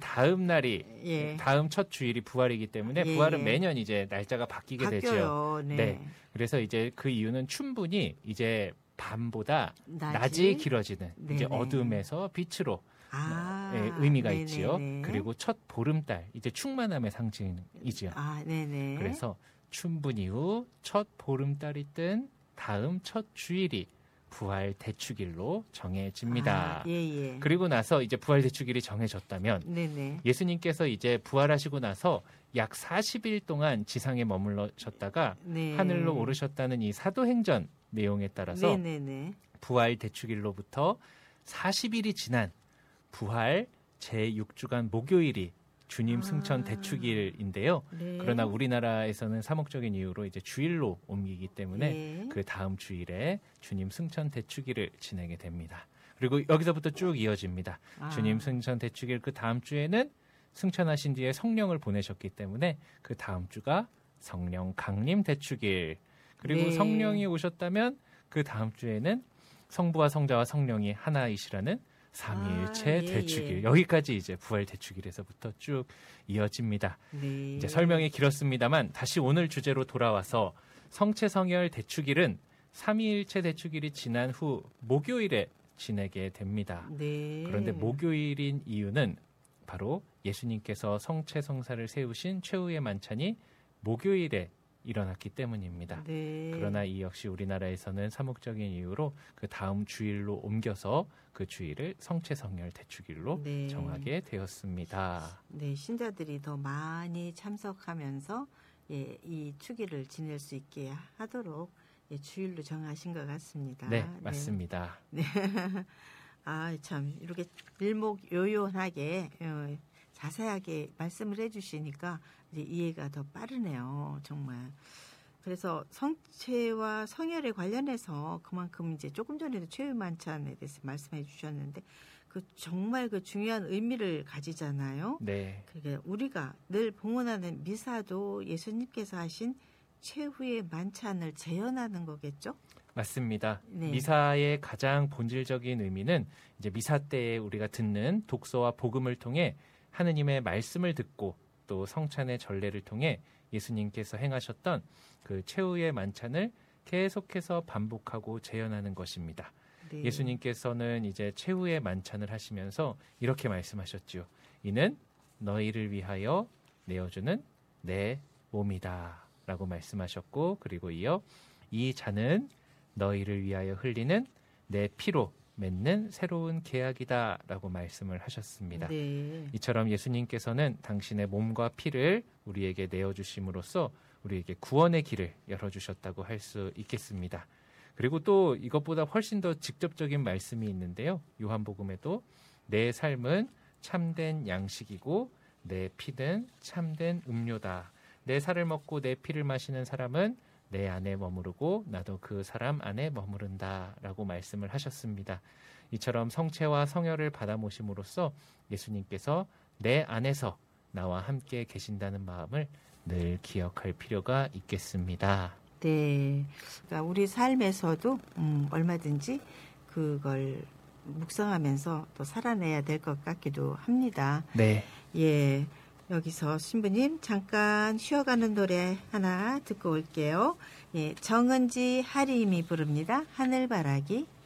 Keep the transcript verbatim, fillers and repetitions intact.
다음 날이 예. 다음 첫 주일이 부활이기 때문에 예, 부활은 예. 매년 이제 날짜가 바뀌게 바뀌어요. 되죠. 네. 네. 그래서 이제 그 이유는 충분히 이제 밤보다 낮이, 낮이 길어지는 네네. 이제 어둠에서 빛으로 아, 예, 의미가 네네네. 있지요. 그리고 첫 보름달 이제 충만함의 상징이지요. 아, 네네. 그래서 춘분 이후 첫 보름달이 뜬 다음 첫 주일이 부활 대축일로 정해집니다. 아, 예, 예. 그리고 나서 이제 부활 대축일이 정해졌다면 네네. 예수님께서 이제 부활하시고 나서 약 사십 일 동안 지상에 머물러셨다가 네. 하늘로 오르셨다는 이 사도행전 내용에 따라서 네네네. 부활 대축일로부터 사십 일이 지난 부활 제육 주간 목요일이 주님 아. 승천 대축일인데요. 네. 그러나 우리나라에서는 사목적인 이유로 이제 주일로 옮기기 때문에 네. 그 다음 주일에 주님 승천 대축일을 지내게 됩니다. 그리고 여기서부터 쭉 이어집니다. 아. 주님 승천 대축일 그 다음 주에는 승천하신 뒤에 성령을 보내셨기 때문에 그 다음 주가 성령 강림 대축일. 그리고 네. 성령이 오셨다면 그 다음 주에는 성부와 성자와 성령이 하나이시라는 삼위일체 아, 예, 대축일. 예. 여기까지 이제 부활 대축일에서부터 쭉 이어집니다. 네. 이제 설명이 길었습니다만 다시 오늘 주제로 돌아와서 성체성혈 대축일은 삼위일체 대축일이 지난 후 목요일에 지내게 됩니다. 네. 그런데 목요일인 이유는 바로 예수님께서 성체성사를 세우신 최후의 만찬이 목요일에 일어났기 때문입니다. 네. 그러나 이 역시 우리나라에서는 사목적인 이유로 그 다음 주일로 옮겨서 그 주일을 성체성혈 대축일로 네. 정하게 되었습니다. 네, 신자들이 더 많이 참석하면서 예, 이 축일을 지낼 수 있게 하도록 예, 주일로 정하신 것 같습니다. 네, 맞습니다. 네. 아, 참 이렇게 일목요연하게 어, 자세하게 말씀을 해주시니까 이제 이해가 더 빠르네요, 정말. 그래서 성체와 성혈에 관련해서 그만큼 이제 조금 전에도 최후 만찬에 대해서 말씀해 주셨는데 그 정말 그 중요한 의미를 가지잖아요. 네. 그러니까 우리가 늘 봉헌하는 미사도 예수님께서 하신 최후의 만찬을 재현하는 거겠죠? 맞습니다. 네. 미사의 가장 본질적인 의미는 이제 미사 때에 우리가 듣는 독서와 복음을 통해 하느님의 말씀을 듣고 또 성찬의 전례를 통해 예수님께서 행하셨던 그 최후의 만찬을 계속해서 반복하고 재현하는 것입니다. 네. 예수님께서는 이제 최후의 만찬을 하시면서 이렇게 말씀하셨죠. 이는 너희를 위하여 내어주는 내 몸이다 라고 말씀하셨고, 그리고 이어 이 잔은 너희를 위하여 흘리는 내 피로 맺는 새로운 계약이다 라고 말씀을 하셨습니다. 네. 이처럼 예수님께서는 당신의 몸과 피를 우리에게 내어주심으로써 우리에게 구원의 길을 열어주셨다고 할 수 있겠습니다. 그리고 또 이것보다 훨씬 더 직접적인 말씀이 있는데요. 요한복음에도 내 삶은 참된 양식이고 내 피는 참된 음료다. 내 살을 먹고 내 피를 마시는 사람은 내 안에 머무르고 나도 그 사람 안에 머무른다 라고 말씀을 하셨습니다. 이처럼 성체와 성혈을 받아 모심으로써 예수님께서 내 안에서 나와 함께 계신다는 마음을 늘 기억할 필요가 있겠습니다. 네. 그러니까 우리 삶에서도 음, 얼마든지 그걸 묵상하면서 또 살아내야 될 것 같기도 합니다. 네. 예. 여기서 신부님 잠깐 쉬어가는 노래 하나 듣고 올게요. 예, 정은지 하림이 부릅니다. 하늘바라기.